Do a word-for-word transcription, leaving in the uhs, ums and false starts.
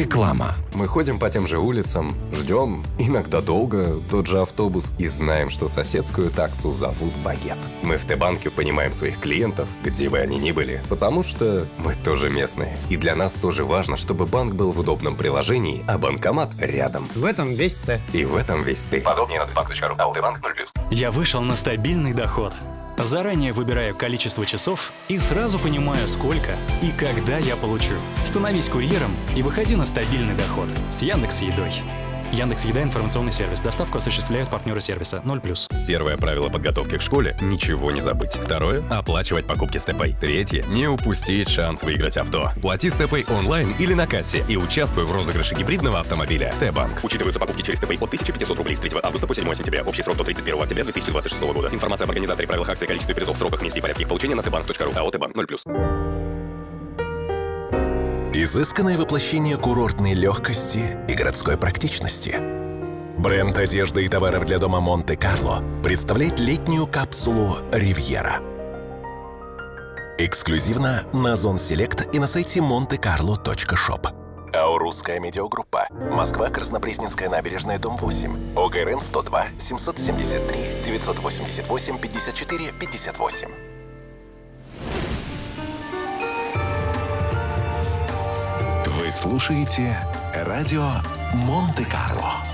Реклама. Мы ходим по тем же улицам, ждем, иногда долго, тот же автобус и знаем, что соседскую таксу зовут Багет. Мы в Т-банке понимаем своих клиентов, где бы они ни были, потому что мы тоже местные. И для нас тоже важно, чтобы банк был в удобном приложении, а банкомат рядом. В этом весь Т. И в этом весь ты. Подробнее на тбанк точка ру. АО Т-банк ноль плюс. Я вышел на стабильный доход. Заранее выбираю количество часов и сразу понимаю, сколько и когда я получу. Становись курьером и выходи на стабильный доход с Яндекс.Едой. Яндекс.Еда — информационный сервис. Доставку осуществляют партнеры сервиса ноль плюс. Первое правило подготовки к школе – ничего не забыть. Второе – оплачивать покупки с ТПay. Третье – не упустить шанс выиграть авто. Плати с ТПay онлайн или на кассе и участвуй в розыгрыше гибридного автомобиля. Т-банк. Учитываются покупки через ТПay от тысяча пятьсот рублей с третьего августа по седьмое сентября. Общий срок до тридцать первого октября две тысячи двадцать шестого года. Информация об организаторе, правилах акции, количестве призов, сроках, месте и порядке их получения на тбанк точка ру. АО Т-банк ноль плюс. Изысканное воплощение курортной легкости и городской практичности. Бренд одежды и товаров для дома Монте-Карло представляет летнюю капсулу «Ривьера». Эксклюзивно на Озон Селект и на сайте монте карло точка шоп. АО «Русская медиагруппа». Москва, Краснопресненская набережная, дом восемь. ОГРН сто два семьсот семьдесят три девятьсот восемьдесят восемь пятьдесят четыре пятьдесят восемь. Вы слушаете радио Монте-Карло.